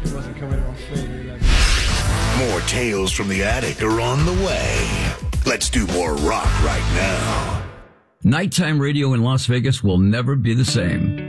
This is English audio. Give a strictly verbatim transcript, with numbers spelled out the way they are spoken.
He wasn't coming on flavor. Like More Tales from the Attic are on the way. Let's do more rock right now. Nighttime radio in Las Vegas will never be the same.